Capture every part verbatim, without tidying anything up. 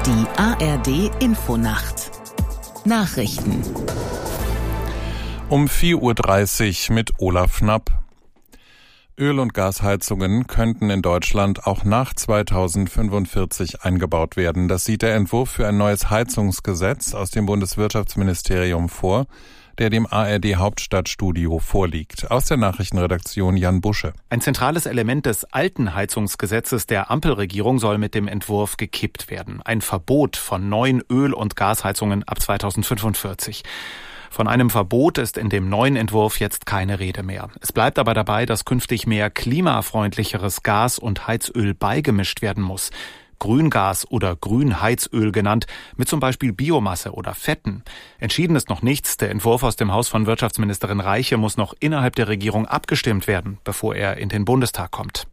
Die A R D Infonacht Nachrichten um vier Uhr dreißig mit Olaf Knapp. Öl- und Gasheizungen könnten in Deutschland auch nach zweitausendfünfundvierzig eingebaut werden. Das sieht der Entwurf für ein neues Heizungsgesetz aus dem Bundeswirtschaftsministerium vor, der dem A R D Hauptstadtstudio vorliegt. Aus der Nachrichtenredaktion Jan Busche. Ein zentrales Element des alten Heizungsgesetzes der Ampelregierung soll mit dem Entwurf gekippt werden. Ein Verbot von neuen Öl- und Gasheizungen ab zweitausendfünfundvierzig. Von einem Verbot ist in dem neuen Entwurf jetzt keine Rede mehr. Es bleibt aber dabei, dass künftig mehr klimafreundlicheres Gas und Heizöl beigemischt werden muss. Grüngas oder Grünheizöl genannt, mit zum Beispiel Biomasse oder Fetten. Entschieden ist noch nichts. Der Entwurf aus dem Haus von Wirtschaftsministerin Reiche muss noch innerhalb der Regierung abgestimmt werden, bevor er in den Bundestag kommt.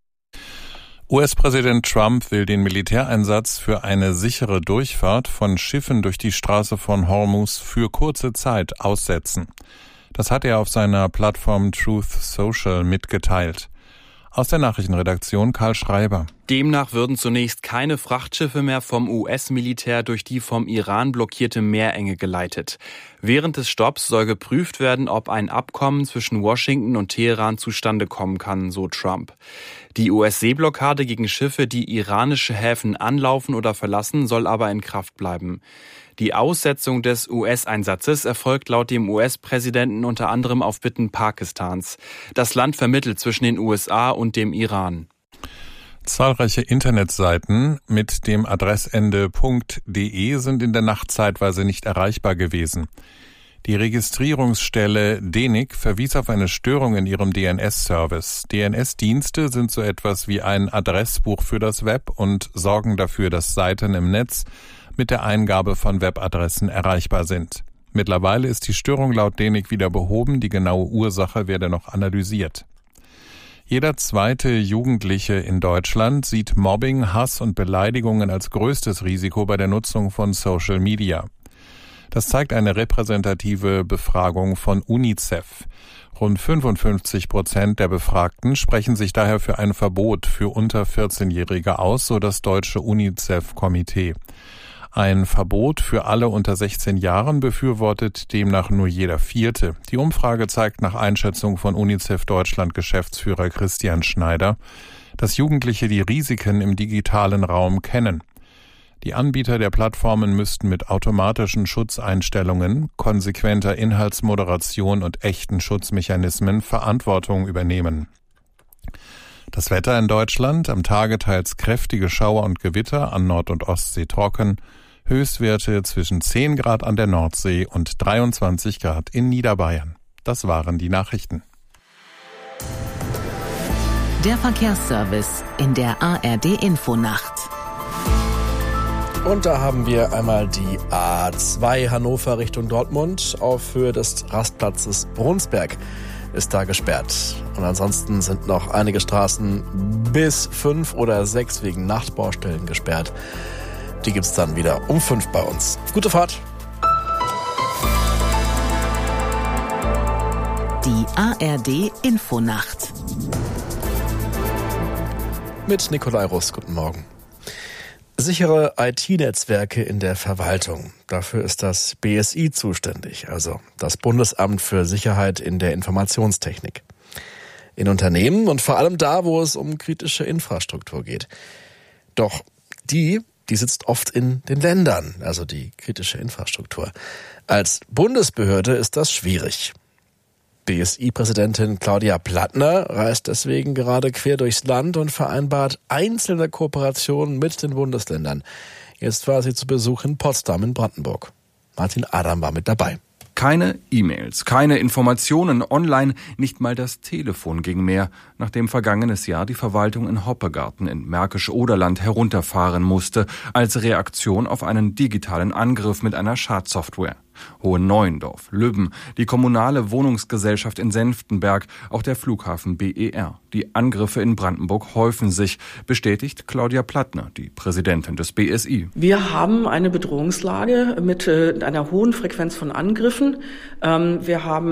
U S-Präsident Trump will den Militäreinsatz für eine sichere Durchfahrt von Schiffen durch die Straße von Hormuz für kurze Zeit aussetzen. Das hat er auf seiner Plattform Truth Social mitgeteilt. Aus der Nachrichtenredaktion Karl Schreiber. Demnach würden zunächst keine Frachtschiffe mehr vom U S-Militär durch die vom Iran blockierte Meerenge geleitet. Während des Stopps soll geprüft werden, ob ein Abkommen zwischen Washington und Teheran zustande kommen kann, so Trump. Die U S-Seeblockade gegen Schiffe, die iranische Häfen anlaufen oder verlassen, soll aber in Kraft bleiben. Die Aussetzung des U S-Einsatzes erfolgt laut dem U S-Präsidenten unter anderem auf Bitten Pakistans. Das Land vermittelt zwischen den U S A und dem Iran. Zahlreiche Internetseiten mit dem Adressende .de sind in der Nacht zeitweise nicht erreichbar gewesen. Die Registrierungsstelle D E N I C verwies auf eine Störung in ihrem D N S-Service. D N S-Dienste sind so etwas wie ein Adressbuch für das Web und sorgen dafür, dass Seiten im Netz mit der Eingabe von Webadressen erreichbar sind. Mittlerweile ist die Störung laut D E N I C wieder behoben, die genaue Ursache werde noch analysiert. Jeder zweite Jugendliche in Deutschland sieht Mobbing, Hass und Beleidigungen als größtes Risiko bei der Nutzung von Social Media. Das zeigt eine repräsentative Befragung von UNICEF. Rund fünfundfünfzig Prozent der Befragten sprechen sich daher für ein Verbot für unter vierzehnjährige aus, so das deutsche UNICEF-Komitee. Ein Verbot für alle unter sechzehn Jahren befürwortet demnach nur jeder Vierte. Die Umfrage zeigt nach Einschätzung von UNICEF Deutschland-Geschäftsführer Christian Schneider, dass Jugendliche die Risiken im digitalen Raum kennen. Die Anbieter der Plattformen müssten mit automatischen Schutzeinstellungen, konsequenter Inhaltsmoderation und echten Schutzmechanismen Verantwortung übernehmen. Das Wetter in Deutschland, am Tage teils kräftige Schauer und Gewitter, an Nord- und Ostsee trocken, Höchstwerte zwischen zehn Grad an der Nordsee und dreiundzwanzig Grad in Niederbayern. Das waren die Nachrichten. Der Verkehrsservice in der A R D Infonacht. Und da haben wir einmal die A zwei Hannover Richtung Dortmund auf Höhe des Rastplatzes Brunsberg ist da gesperrt. Und ansonsten sind noch einige Straßen bis fünf oder sechs wegen Nachtbaustellen gesperrt. Die gibt's dann wieder um fünf bei uns. Gute Fahrt! Die A R D Infonacht mit Nikolai Russ. Guten Morgen. Sichere I T-Netzwerke in der Verwaltung. Dafür ist das B S I zuständig, also das Bundesamt für Sicherheit in der Informationstechnik. In Unternehmen und vor allem da, wo es um kritische Infrastruktur geht. Doch die, die sitzt oft in den Ländern, also die kritische Infrastruktur. Als Bundesbehörde ist das schwierig. B S I-Präsidentin Claudia Plattner reist deswegen gerade quer durchs Land und vereinbart einzelne Kooperationen mit den Bundesländern. Jetzt war sie zu Besuch in Potsdam in Brandenburg. Martin Adam war mit dabei. Keine E-Mails, keine Informationen online, nicht mal das Telefon ging mehr, nachdem vergangenes Jahr die Verwaltung in Hoppegarten in Märkisch-Oderland herunterfahren musste, als Reaktion auf einen digitalen Angriff mit einer Schadsoftware. Hohenneuendorf, Lübben, die kommunale Wohnungsgesellschaft in Senftenberg, auch der Flughafen B E R. Die Angriffe in Brandenburg häufen sich, bestätigt Claudia Plattner, die Präsidentin des B S I. Wir haben eine Bedrohungslage mit einer hohen Frequenz von Angriffen. Wir haben